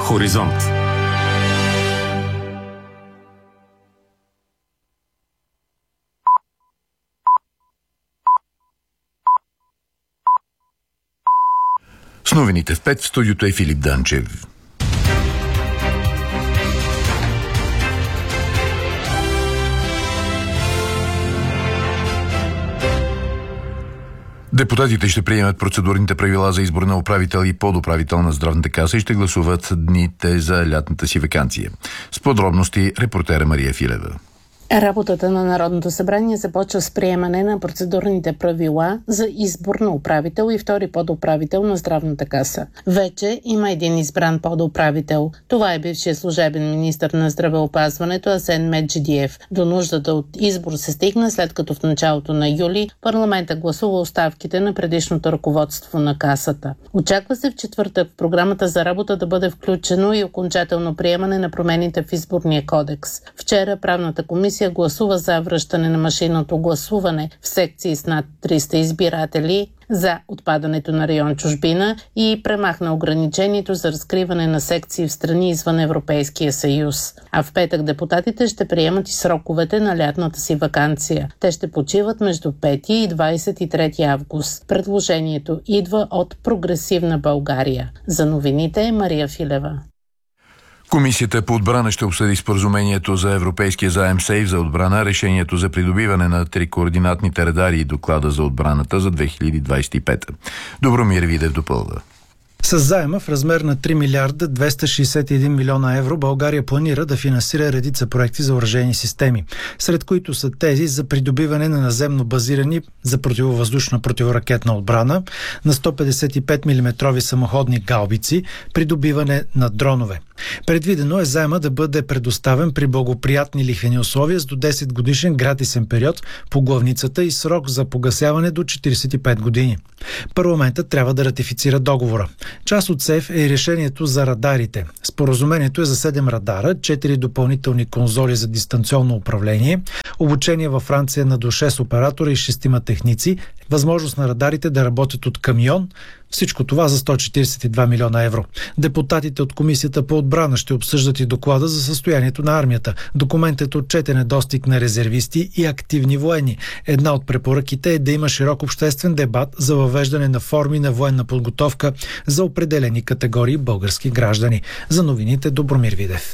Хоризонт. С новините в 5 в студиото е Филип Данчев. Депутатите ще приемат процедурните правила за избор на управител и подуправител на Здравната каса и ще гласуват дните за лятната си ваканция. С подробности репортера Мария Филева. Работата на Народното събрание започва с приемане на процедурните правила за избор на управител и втори подуправител на Здравната каса. Вече има един избран подуправител. Това е бившият служебен министър на здравеопазването Асен Меджидиев. До нуждата от избор се стигна, след като в началото на юли парламента гласува оставките на предишното ръководство на касата. Очаква се в четвъртък в програмата за работа да бъде включено и окончателно приемане на промените в изборния кодекс. Вчера правната комисия гласува за връщане на машинното гласуване в секции с над 300 избиратели, за отпадането на район чужбина и премахна ограничението за разкриване на секции в страни извън Европейския съюз. А в петък депутатите ще приемат и сроковете на лятната си ваканция. Те ще почиват между 5 и 23 август. Предложението идва от Прогресивна България. За новините Мария Филева. Комисията по отбрана ще обсъди споразумението за европейския заем СЕЙФ за отбрана, решението за придобиване на 3 координатните радари и доклада за отбраната за 2025. Добромир Видев допълва. С заема в размер на 3 милиарда 261 милиона евро България планира да финансира редица проекти за оръжейни системи, сред които са тези за придобиване на наземно базирани за противовъздушна противоракетна отбрана, на 155 мм самоходни гаубици, придобиване на дронове. Предвидено е заема да бъде предоставен при благоприятни лихвени условия с до 10 годишен гратисен период по главницата и срок за погасяване до 45 години. Парламентът трябва да ратифицира договора. Част от СЕЙФ е и решението за радарите. Споразумението е за 7 радара, 4 допълнителни конзоли за дистанционно управление, обучение във Франция на до 6 оператора и 6 техници, възможност на радарите да работят от камион. Всичко това за 142 милиона евро. Депутатите от Комисията по отбрана ще обсъждат и доклада за състоянието на армията. Документът отчете недостиг на резервисти и активни военни. Една от препоръките е да има широк обществен дебат за въвеждане на форми на военна подготовка за определени категории български граждани. За новините Добромир Видев.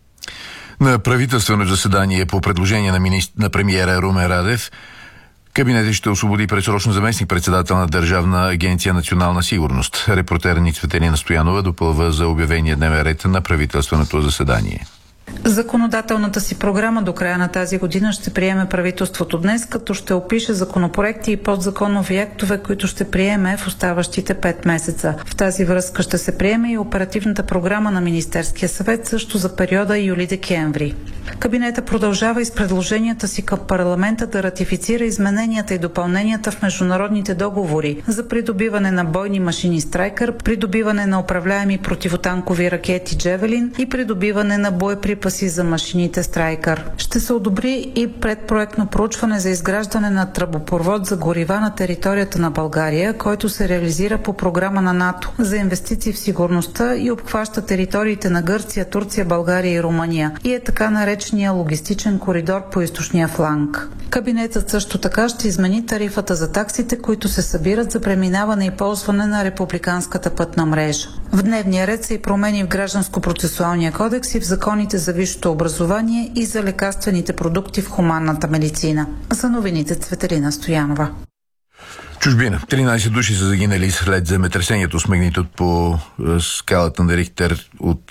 На правителствено заседание по предложение на премиера Румен Радев, кабинетът ще освободи предсрочно заместник-председател на Държавна агенция Национална сигурност. Репортер ни Цветелина Стоянова допълва за обявения дневен ред на правителственото заседание. Законодателната си програма до края на тази година ще приеме правителството днес, като ще опише законопроекти и подзаконови актове, които ще приеме в оставащите 5 месеца. В тази връзка ще се приеме и оперативната програма на Министерския съвет също за периода юли-декември. Кабинета продължава и с предложенията си към парламента да ратифицира измененията и допълненията в международните договори за придобиване на бойни машини Страйкър, придобиване на управляеми противотанкови ракети Джевелин и придобиване на боеприпаси за машините Страйкър. Ще се одобри и предпроектно проучване за изграждане на тръбопровод за горива на територията на България, който се реализира по програма на НАТО за инвестиции в сигурността и обхваща териториите на Гърция, Турция, България и Румъния и е така наречения логистичен коридор по източния фланг. Кабинетът също така ще измени тарифата за таксите, които се събират за преминаване и ползване на републиканската пътна мрежа. В дневния ред са и промени в Гражданско-процесуалния кодекс и в законите за висшето образование и за лекарствените продукти в хуманната медицина. За новините Цветелина Стоянова. Чужбина. 13 души са загинали след земетресението с магнитуд по скалата на Рихтер от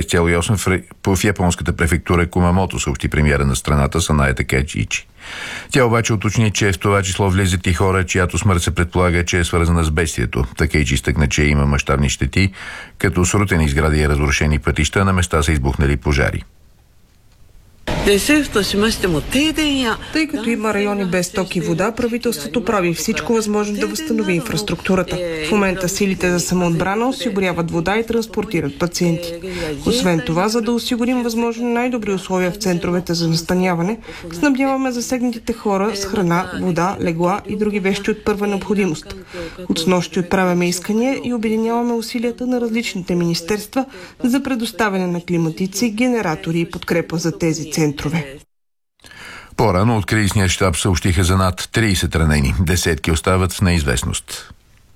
6,8 в японската префектура Кумамото, съобщи премиера на страната Санае Такеичи. Тя обаче уточни, че в това число влизат и хора, чиято смърт се предполага, че е свързана с бедствието. Такеичи изтъкна, че има мащабни щети, като срутени сгради и разрушени пътища, на места са избухнали пожари. Тъй като има райони без ток и вода, правителството прави всичко възможно да възстанови инфраструктурата. В момента силите за самоотбрана осигуряват вода и транспортират пациенти. Освен това, за да осигурим възможно най-добри условия в центровете за настаняване, снабдяваме засегнатите хора с храна, вода, легла и други вещи от първа необходимост. От снощи отправяме искания и обединяваме усилията на различните министерства за предоставяне на климатици, генератори и подкрепа за тези центрове. По-рано от кризисния щаб съобщиха за над 30 ранени. Десетки остават в неизвестност.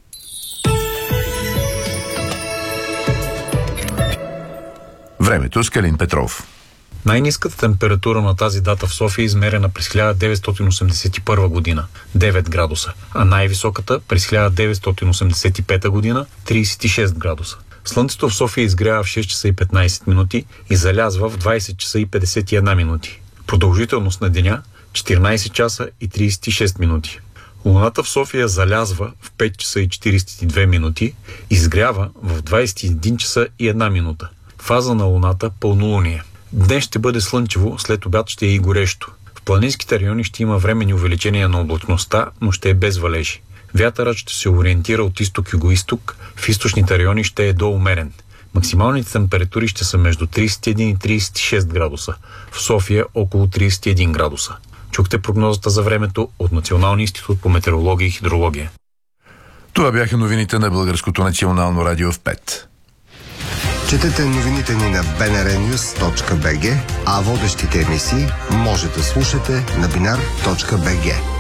Времето с Калин Петров. Най-ниската температура на тази дата в София е измерена през 1981 година – 9 градуса, а най-високата през 1985 година – 36 градуса. Слънцето в София изгрява в 6 часа и 15 минути и залязва в 20 часа и 51 минути. Продължителност на деня – 14 часа и 36 минути. Луната в София залязва в 5 часа и 42 минути, изгрява в 21 часа и 1 минута. Фаза на Луната – пълнолуние. Днес ще бъде слънчево, след обяд ще е и горещо. В планинските райони ще има временни увеличения на облачността, но ще е без валежи. Вятърът ще се ориентира от изток-югоизток, в източните райони ще е доумерен. Максималните температури ще са между 31 и 36 градуса, в София около 31 градуса. Чухте прогнозата за времето от Националния институт по метеорология и хидрология. Това бяха новините на Българското национално радио в 5. Четете новините ни на bnrnews.bg, а водещите емисии може да слушате на binar.bg.